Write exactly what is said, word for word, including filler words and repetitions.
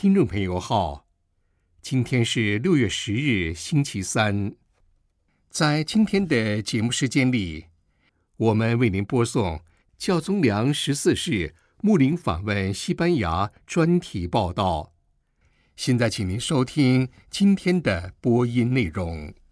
听众朋友好，今天是六月十日，星期三。在今天的节目时间里，我们为您播送教宗良十四世牧灵访问西班牙专题报道。现在请您收听今天的播音内容。